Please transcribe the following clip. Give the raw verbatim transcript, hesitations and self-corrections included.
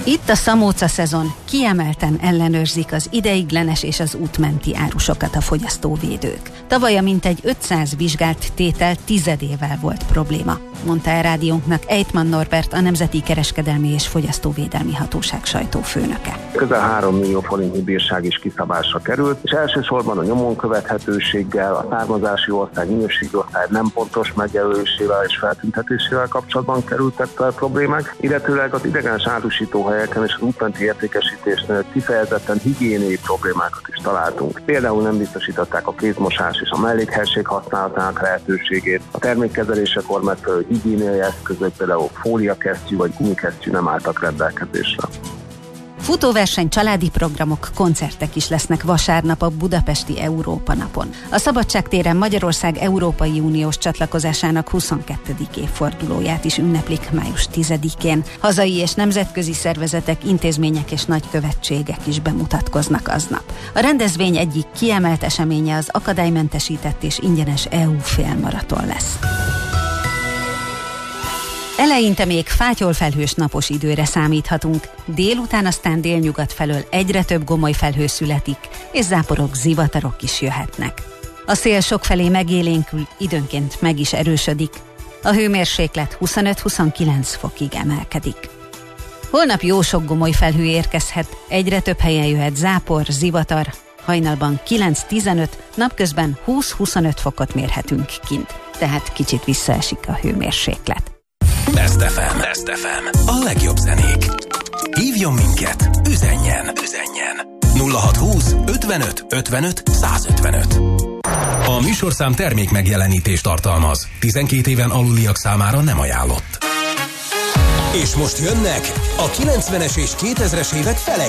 Itt a szamóca szezon, kiemelten ellenőrzik az ideiglenes és az útmenti árusokat a fogyasztóvédők. Tavaly a mintegy ötszáz vizsgált tétel tizedével volt probléma, mondta el rádiónknak Ejtman Norbert, a Nemzeti Kereskedelmi és Fogyasztóvédelmi Hatóság sajtófőnöke. Közel három millió forintnyi bírság is kiszabásra került, és elsősorban a nyomon követhetőséggel, a származási ország, minőségi ország nem pontos megjelölésével és feltüntetésével kapcsolatban kerültek fel problémák, illetőleg az idegenes árusítóhelyeken és az útmenti értékesítésnél kifejezetten higiéniai problémákat is találtunk. Például nem biztosították a kézmosás és a mellékhelyiség használatának lehetőségét, a termékkezelésekor megfelelő higiéniai eszközök, például fóliakesztyű vagy gumikesztyű nem álltak rendelkezésre. Futóverseny, családi programok, koncertek is lesznek vasárnap a budapesti Európa napon. A Szabadságtéren Magyarország Európai Uniós csatlakozásának huszonkettedik évfordulóját is ünneplik május tizedikén. Hazai és nemzetközi szervezetek, intézmények és nagykövetségek is bemutatkoznak aznap. A rendezvény egyik kiemelt eseménye az akadálymentesített és ingyenes é u félmaraton lesz. Eleinte még fátyolfelhős napos időre számíthatunk, délután aztán délnyugat felől egyre több gomoly felhő születik, és záporok, zivatarok is jöhetnek. A szél sokfelé megélénkül, időnként meg is erősödik. A hőmérséklet huszonöt-huszonkilenc fokig emelkedik. Holnap jó sok gomoly felhő érkezhet, egyre több helyen jöhet zápor, zivatar, hajnalban kilenc-tizenöt, napközben húsz-huszonöt fokot mérhetünk kint, tehát kicsit visszaesik a hőmérséklet. Best ef em, Best ef em, a legjobb zenék. Hívjon minket, üzenjen, üzenjen. nulla hatszázhúsz ötvenöt ötvenöt százötvenöt. A műsorszám termék megjelenítést tartalmaz. tizenkét éven aluliak számára nem ajánlott. És most jönnek a kilencvenes és kétezres évek fele